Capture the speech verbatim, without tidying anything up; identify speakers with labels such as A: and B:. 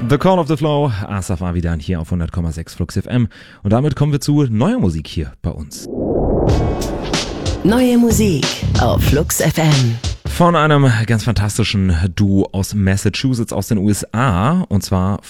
A: The Call of the Flow, Asaf Avidan hier auf hundert Komma sechs Flux F M. Und damit kommen wir zu neuer Musik hier bei uns.
B: Neue Musik auf Flux F M.
A: Von einem ganz fantastischen Duo aus Massachusetts, aus den U S A. Und zwar